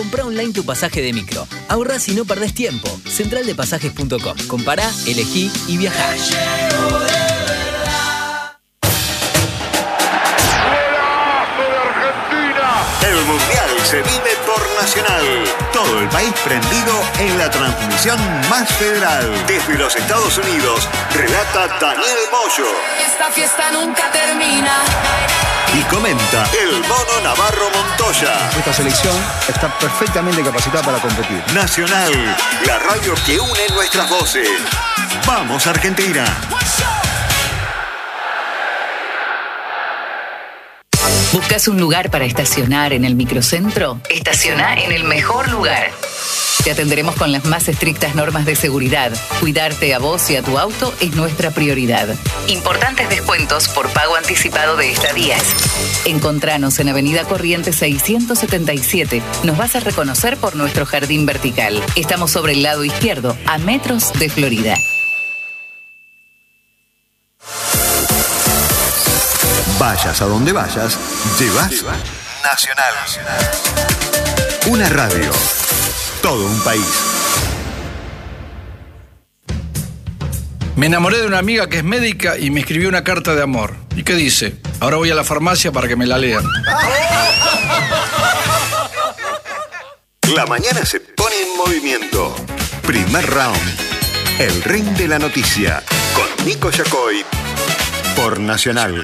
Comprá online tu pasaje de micro. Ahorrás y no perdés tiempo. Centraldepasajes.com. Compará, elegí y viajá. El Mundial se vive por Nacional. Todo el país prendido en la transmisión más federal. Desde los Estados Unidos, relata Daniel Moyo. Esta fiesta nunca termina. Y comenta el Mono Navarro Montoya. Esta selección está perfectamente capacitada para competir. Nacional, la radio que une nuestras voces. ¡Vamos, Argentina! ¿Buscas un lugar para estacionar en el microcentro? Estaciona en el mejor lugar. Te atenderemos con las más estrictas normas de seguridad. Cuidarte a vos y a tu auto es nuestra prioridad. Importantes descuentos por pago anticipado de estadías. Encontranos en Avenida Corrientes 677. Nos vas a reconocer por nuestro jardín vertical. Estamos sobre el lado izquierdo, a metros de Florida. Vayas a donde vayas, llevas Nacional. Una radio. Todo un país. Me enamoré de una amiga que es médica y me escribió una carta de amor. ¿Y qué dice? Ahora voy a la farmacia para que me la lean. La mañana se pone en movimiento. Primer round. El ring de la noticia. Con Nico Yacoy. Por Nacional.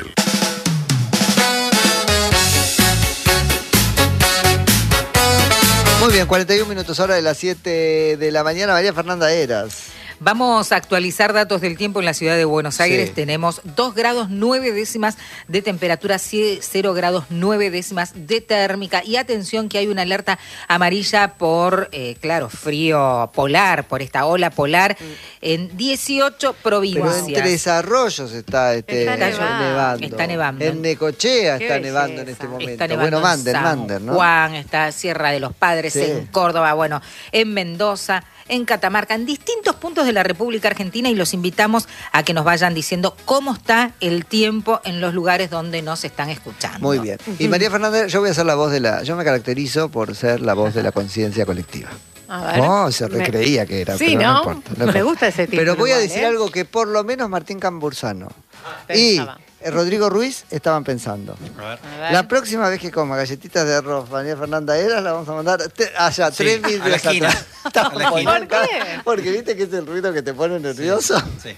Muy bien, 41 minutos hora de las 7 de la mañana. María Fernanda Heras. Vamos a actualizar datos del tiempo en la ciudad de Buenos Aires. Sí. Tenemos 2 grados 9 décimas de temperatura, 0 grados 9 décimas de térmica. Y atención que hay una alerta amarilla por, frío polar, por esta ola polar en 18 provincias. Pero en Tres Arroyos está nevando. Está nevando. En Necochea está nevando en este momento. Bueno, Mander, ¿no? Juan, está Sierra de los Padres, Sí. en Córdoba, bueno, en Mendoza, en Catamarca, en distintos puntos de la República Argentina, y los invitamos a que nos vayan diciendo cómo está el tiempo en los lugares donde nos están escuchando. Muy bien. Y María Fernanda, yo voy a ser la voz yo me caracterizo por ser la voz de la conciencia colectiva. A ver. Oh, se recreía que era. Sí, pero ¿no? importa, no Me importa. gusta ese título. Pero voy a igual, decir algo que por lo menos Martín Cambursano Pensaba. y Rodrigo Ruiz estaban pensando. A ver. La próxima vez que coma galletitas de arroz María Fernanda Heras, la vamos a mandar allá, Sí, 3 a la esquina. Estamos A la esquina. ¿Por qué? Porque viste que es el ruido que te pone nervioso. Sí.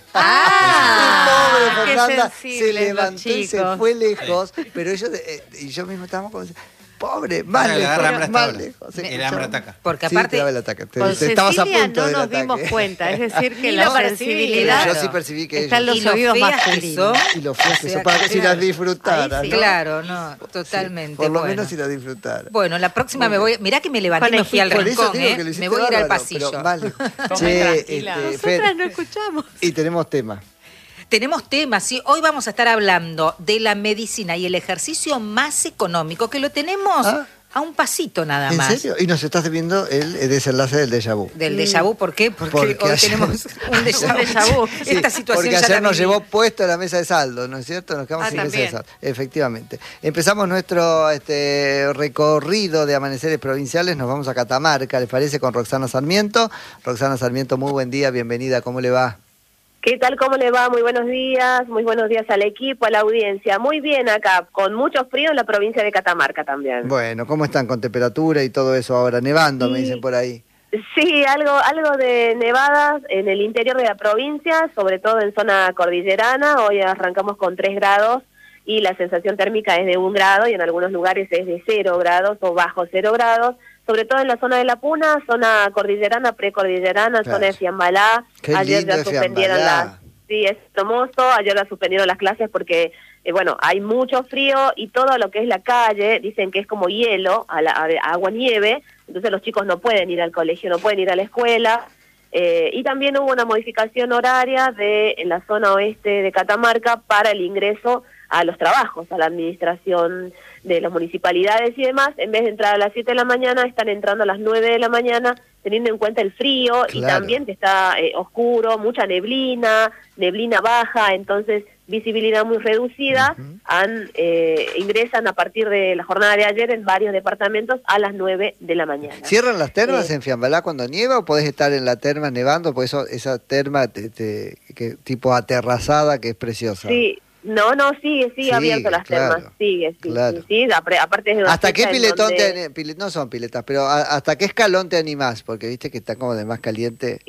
Pobre qué Fernanda se sensibles los levantó y se chicos. fue lejos, pero ellos y yo mismo estábamos como pobre, más Ahora le agarra hambre lejos, hasta más ahora. lejos. ¿Sí? El hambre ataca. Porque Sí, aparte, te daba el ataque. Con Estabas a Cecilia punto no del nos ataque. dimos cuenta, es decir, que Ni la lo percibí, sensibilidad Yo sí percibí que está en ellos- los y lo oídos feas que masculinos. son. y lo fue O sea, para que si claro. las disfrutaran. Ahí sí. ¿no? claro, no, Sí, totalmente. por lo bueno. menos si las disfrutaran. Bueno, la próxima me voy. Mirá que me levanté y me fui al Por eso rincón, te digo que lo hiciste me voy a ir al bárbaro, pasillo. pero vale. Come tranquila. Fer, Nosotras no escuchamos. y tenemos tema. Tenemos temas, ¿sí? Hoy vamos a estar hablando de la medicina y el ejercicio más económico, que lo tenemos ¿Ah? a un pasito nada ¿En más. serio? Y nos estás viendo el desenlace del déjà vu. Del déjà vu, ¿por qué? Porque hoy ayer- tenemos un déjà vu. Sí, Esta situación porque ya ayer la nos viví. llevó puesto a la mesa de saldo, ¿no es cierto? Nos quedamos sin mesa de también. saldo. Efectivamente. Empezamos nuestro recorrido de amaneceres provinciales. Nos vamos a Catamarca, ¿les parece? Con Roxana Sarmiento. Roxana Sarmiento, muy buen día, bienvenida. ¿Cómo le va? ¿Qué tal? ¿Cómo le va? Muy buenos días al equipo, a la audiencia. Muy bien acá, con mucho frío en la provincia de Catamarca también. Bueno, ¿cómo están con temperatura y todo eso ahora? Nevando, me dicen por ahí. Sí, algo de nevadas en el interior de la provincia, sobre todo en zona cordillerana. Hoy arrancamos con 3 grados y la sensación térmica es de 1 grado y en algunos lugares es de 0 grados o bajo 0 grados. Sobre todo en la zona de La Puna, zona cordillerana, precordillerana, Claro. zona de Fiambalá. Qué Ayer lindo ya de suspendieron Fiambalá. Sí, es hermoso. Ayer ya suspendieron las clases porque, hay mucho frío y todo lo que es la calle, dicen que es como hielo, agua-nieve, entonces los chicos no pueden ir al colegio, no pueden ir a la escuela. Y también hubo una modificación horaria en la zona oeste de Catamarca para el ingreso a los trabajos, a la administración de las municipalidades y demás. En vez de entrar a las 7 de la mañana, están entrando a las 9 de la mañana, teniendo en cuenta el frío y Claro. también que está oscuro, mucha neblina baja, entonces visibilidad muy reducida, ingresan a partir de la jornada de ayer en varios departamentos a las 9 de la mañana. ¿Cierran las termas en Fiambalá cuando nieva o podés estar en la terma nevando? Por eso esa terma que tipo aterrazada que es preciosa. Sí. No, sigue abierto las termas, sigue, aparte es ¿Hasta qué piletón no son piletas, pero hasta qué escalón te animás? Porque viste que está como de más caliente.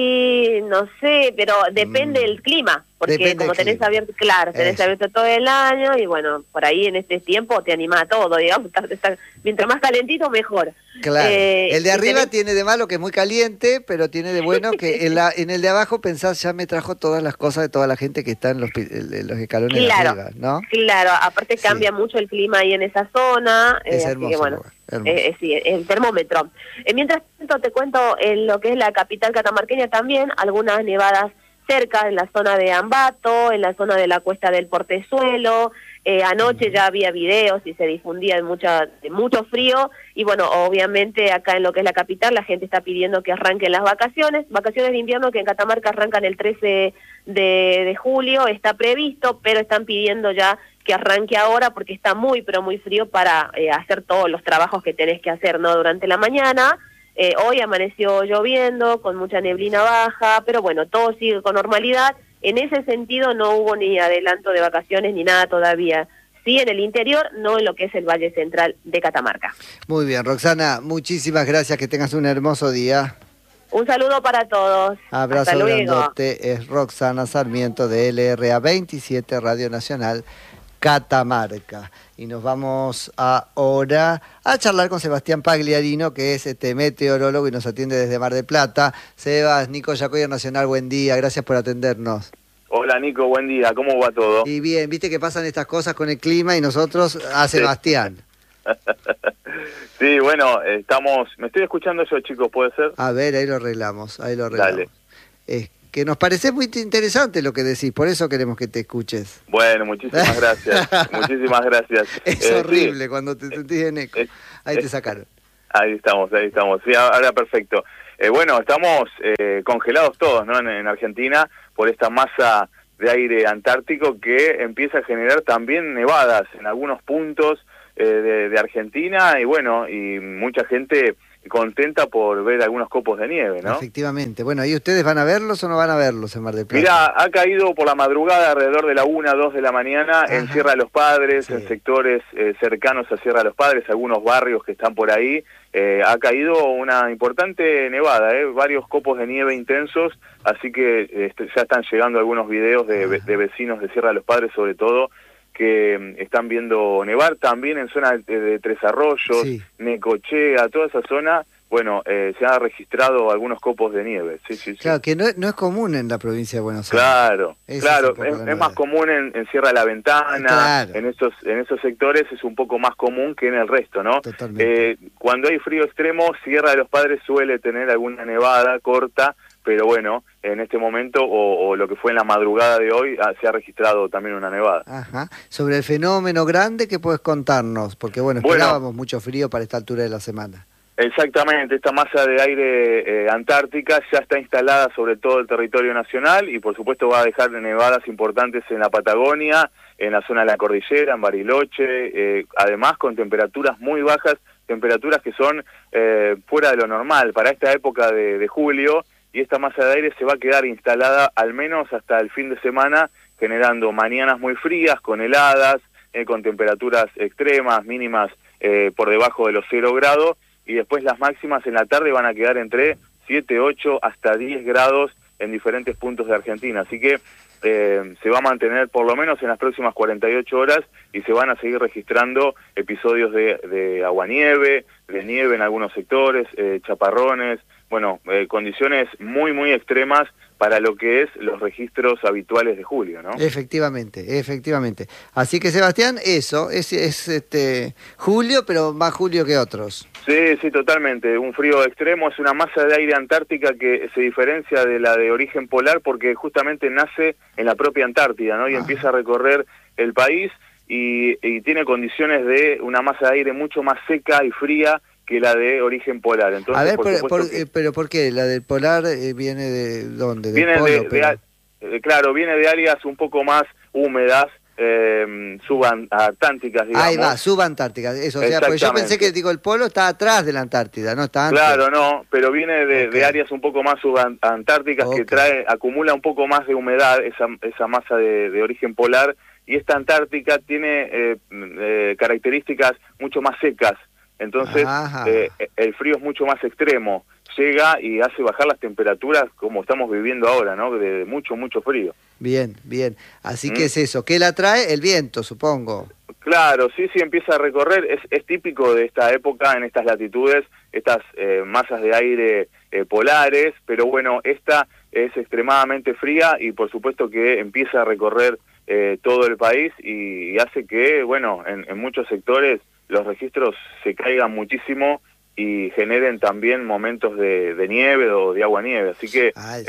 Y no sé, pero depende del clima, porque Depende como tenés abierto, tenés abierto todo el año y bueno, por ahí en este tiempo te anima a todo, digamos, mientras más calentito mejor. Claro, el de arriba tiene de malo que es muy caliente, pero tiene de bueno que en el de abajo pensás, ya me trajo todas las cosas de toda la gente que está en los escalones de arriba, ¿no? Claro, aparte cambia mucho el clima ahí en esa zona, es así hermoso, que bueno, hermoso. sí, el termómetro. Mientras tanto te cuento en lo que es la capital catamarqueña también, algunas nevadas cerca, en la zona de Ambato, en la zona de la Cuesta del Portezuelo. Anoche ya había videos y se difundía de mucho frío, y bueno, obviamente acá en lo que es la capital la gente está pidiendo que arranquen las vacaciones de invierno, que en Catamarca arrancan el 13 de julio, está previsto, pero están pidiendo ya que arranque ahora porque está muy, pero muy frío para hacer todos los trabajos que tenés que hacer, ¿no? Durante la mañana. Hoy amaneció lloviendo, con mucha neblina baja, pero bueno, todo sigue con normalidad. En ese sentido no hubo ni adelanto de vacaciones ni nada todavía. Sí en el interior, no en lo que es el Valle Central de Catamarca. Muy bien, Roxana, muchísimas gracias, que tengas un hermoso día. Un saludo para todos. Abrazo Hasta luego. grandote. Es Roxana Sarmiento de LRA 27 Radio Nacional Catamarca. Y nos vamos ahora a charlar con Sebastián Pagliarino, que es meteorólogo y nos atiende desde Mar del Plata. Sebas, Nico Yacoy Nacional, buen día, gracias por atendernos. Hola Nico, buen día, ¿cómo va todo? Y bien, viste que pasan estas cosas con el clima y nosotros a Sebastián. Sí, bueno, me estoy escuchando yo, chicos, ¿puede ser? A ver, ahí lo arreglamos. Dale. Que nos parece muy interesante lo que decís, por eso queremos que te escuches. Bueno, muchísimas gracias, muchísimas gracias. Es horrible cuando te sentís en eco. Ahí te sacaron. Ahí estamos. Sí, ahora perfecto. Bueno, estamos congelados todos, ¿no? En Argentina, por esta masa de aire antártico que empieza a generar también nevadas en algunos puntos de Argentina, y bueno, y mucha gente contenta por ver algunos copos de nieve, ¿no? Efectivamente. Bueno, ¿y ustedes van a verlos o no van a verlos en Mar del Plata? Mira, ha caído por la madrugada alrededor de la 1, 2 de la mañana en Sierra de los Padres, en sectores cercanos a Sierra de los Padres, algunos barrios que están por ahí. Ha caído una importante nevada, varios copos de nieve intensos, así que ya están llegando algunos videos de vecinos de Sierra de los Padres, sobre todo, que están viendo nevar también en zona de Tres Arroyos, Necochea, toda esa zona. Bueno, se han registrado algunos copos de nieve. Sí. Claro, que no es común en la provincia de Buenos Aires. Claro, es más común en Sierra de la Ventana, en esos sectores es un poco más común que en el resto, ¿no? Totalmente. Cuando hay frío extremo, Sierra de los Padres suele tener alguna nevada corta, pero bueno, en este momento, o lo que fue en la madrugada de hoy, se ha registrado también una nevada. Ajá. Sobre el fenómeno grande, ¿qué puedes contarnos? Porque bueno, esperábamos mucho frío para esta altura de la semana. Exactamente, esta masa de aire antártica ya está instalada sobre todo el territorio nacional y por supuesto va a dejar nevadas importantes en la Patagonia, en la zona de la cordillera, en Bariloche, además con temperaturas muy bajas, temperaturas que son fuera de lo normal para esta época de julio, y esta masa de aire se va a quedar instalada al menos hasta el fin de semana, generando mañanas muy frías, con heladas, con temperaturas extremas, mínimas por debajo de los 0 grados, y después las máximas en la tarde van a quedar entre 7, 8 hasta 10 grados en diferentes puntos de Argentina. Así que se va a mantener por lo menos en las próximas 48 horas y se van a seguir registrando episodios de aguanieve, de nieve en algunos sectores, chaparrones, bueno, condiciones muy, muy extremas para lo que es los registros habituales de julio, ¿no? Efectivamente. Así que, Sebastián, eso, es julio, pero más julio que otros. Sí, totalmente. Un frío extremo, es una masa de aire antártica que se diferencia de la de origen polar porque justamente nace en la propia Antártida, ¿no? Y empieza a recorrer el país y tiene condiciones de una masa de aire mucho más seca y fría que la de origen polar. Entonces, a ver, pero ¿por qué? ¿La del polar viene de dónde? Viene claro, viene de áreas un poco más húmedas, subantárticas, digamos. Ahí va, subantártica, eso, o sea, porque yo pensé que el polo está atrás de la Antártida, no está antes. Claro, no, pero viene de áreas un poco más subantárticas que acumula un poco más de humedad, esa masa de origen polar, y esta Antártica tiene características mucho más secas, entonces el frío es mucho más extremo, llega y hace bajar las temperaturas como estamos viviendo ahora, ¿no? De mucho, mucho frío. Bien, bien. Así que es eso. ¿Qué la trae? El viento, supongo. Claro, sí, empieza a recorrer. Es típico de esta época, en estas latitudes, estas masas de aire polares, pero bueno, esta es extremadamente fría y por supuesto que empieza a recorrer todo el país y hace que, bueno, en muchos sectores los registros se caigan muchísimo y generen también momentos de nieve o de agua-nieve. Así que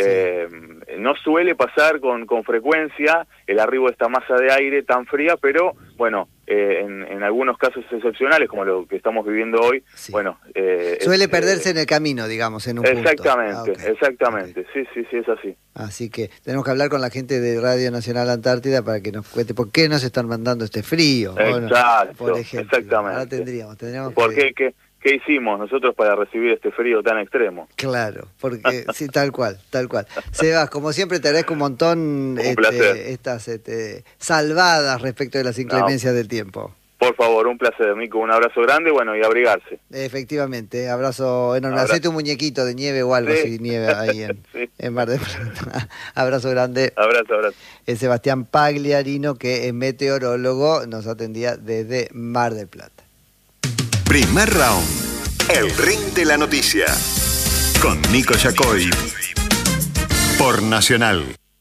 no suele pasar con frecuencia el arribo de esta masa de aire tan fría, pero bueno, en algunos casos excepcionales, como lo que estamos viviendo hoy, bueno... suele perderse en el camino, digamos, en un punto. Exactamente. Sí, es así. Así que tenemos que hablar con la gente de Radio Nacional Antártida para que nos cuente por qué nos están mandando este frío. Exacto, por ejemplo. Exactamente. Ahora tendríamos ¿Por qué hicimos nosotros para recibir este frío tan extremo? Claro, porque sí, tal cual. Sebas, como siempre te agradezco un montón estas salvadas respecto de las inclemencias del tiempo. Por favor, un placer, Nico, un abrazo grande, bueno, y abrigarse. Efectivamente, abrazo enorme. Hacete un muñequito de nieve o algo así, nieve ahí en Mar del Plata. Abrazo grande. Abrazo. Es Sebastián Pagliarino, que es meteorólogo, nos atendía desde Mar del Plata. Primer round, el ring de la noticia, con Nico Yacoy, por Nacional.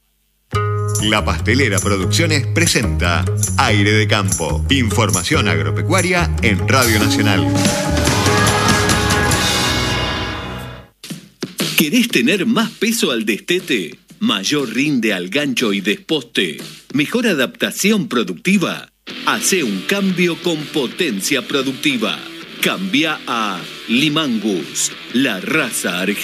La Pastelera Producciones presenta Aire de Campo, información agropecuaria en Radio Nacional. ¿Querés tener más peso al destete? ¿Mayor rinde al gancho y desposte? ¿Mejor adaptación productiva? Hacé un cambio con potencia productiva. Cambia a Limangus, la raza argentina.